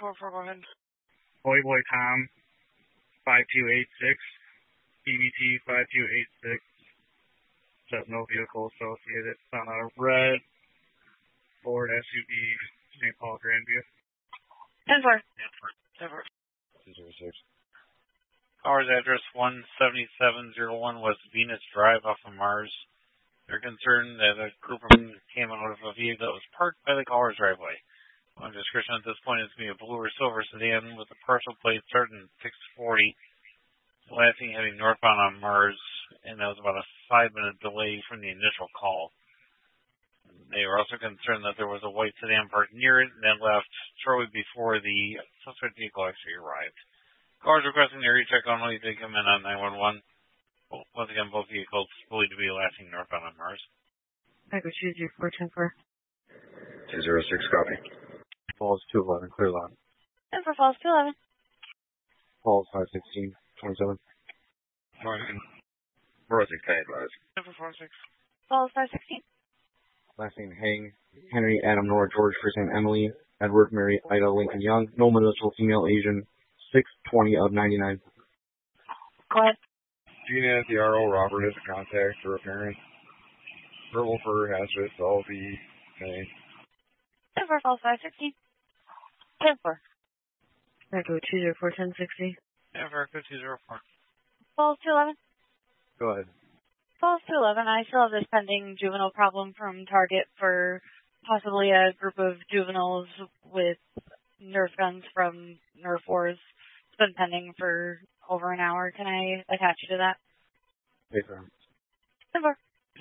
4-4, go ahead. Boy Tom, 5286, BBT 5286, says no vehicle associated. It's on a red Ford SUV, St. Paul Grandview. 10-4. 10-4. 206. Cars address 17701 West Venus Drive off of Mars. They're concerned that a group of men came out of a vehicle that was parked by the caller's driveway. On description at this point is to be a blue or silver sedan with a partial plate starting at 640, lasting heading northbound on Mars, and that was about a 5-minute delay from the initial call. They were also concerned that there was a white sedan parked near it and then left shortly before the suspect vehicle actually arrived. Cars requesting the area check only. They come in on 911. Once again, both vehicles believed to be lasting northbound on Mars. I go choose your 410-4. 206, copy. Falls 211, clear lot. 10-4, Falls 211. Falls 516, 27. Morgan. 406, can I advise? 10-4, 406. Falls 516. Last name Hang, Henry, Adam, Nora, George, first name Emily, Edward, Mary, Ida, Lincoln, Young, no middle female, Asian, 620 of 99. Go ahead. Gina at the RO, Robert is a contact for a parent. Verbal for hazardous, all the same. 10-4, Falls 516. 10-4. I go choose your 410-60. Yeah, Verica 204. Falls 211. Go ahead. Falls 211. I still have this pending juvenile problem from Target for possibly a group of juveniles with Nerf guns from Nerf Wars. It's been pending for over an hour. Can I attach you to that? Hey, sir. 10-4.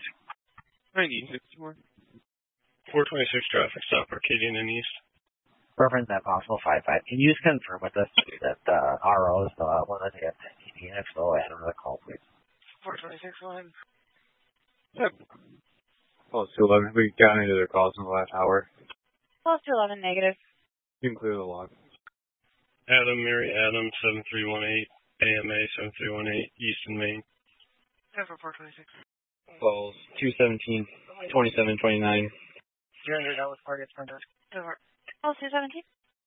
9064. 426 traffic stop, Arcadian and East. Reference at possible 55. Can you just confirm with us that RO is the one that gets Phoenix? So add another call, please. 426, go ahead. Yep. Falls 211. We got any other calls in the last hour? Falls 211, negative. You can clear the log. Adam, Mary, Adam, 7318, AMA, 7318, Easton, Maine. 10-4, 426. Falls 217, 2729. $300 targets front door. 10-4. Falls 217.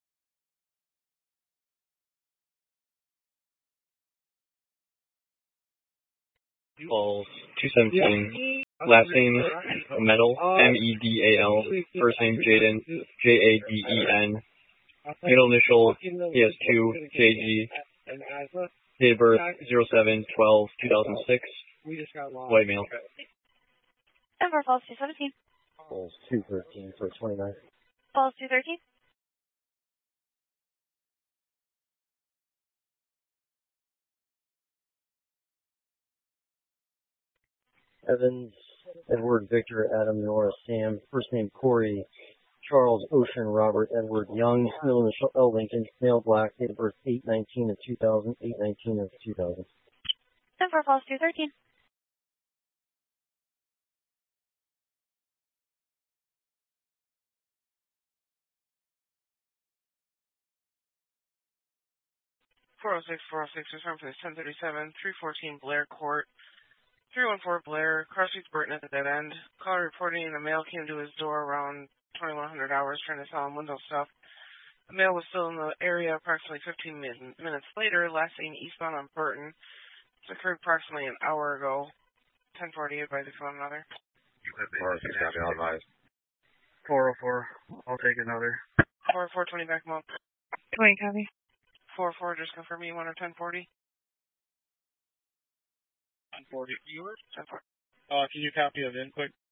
Falls 217. Last name Medal, Medal. First name Jaden, Jaden. Middle initial PS2 JG. Date of birth 07/12/2006. White male. 10-4, Falls 217. Falls 213 for 29. Falls 213. Evans, Edward, Victor, Adam, Nora, Sam. First name Corey, Charles, Ocean, Robert, Edward, Young. Middle initial L. Lincoln. Male, black. Date of birth 8/19 of 2000. 8/19 of 2000. 10-4, Falls 213. Return for the 1037, 314 Blair Court, 314 Blair, car seats Burton at the dead end. Caller reporting a male came to his door around 2100 hours trying to sell him window stuff. The male was still in the area approximately 15 minutes later, last seen eastbound on Burton. This occurred approximately an hour ago. 1048 by the phone another. 406, copy, I'll advise. 404, I'll take another. 420 back him up. 20, copy. 44, just confirm you want a 1040. 1040. 1040. Can you copy it in quick?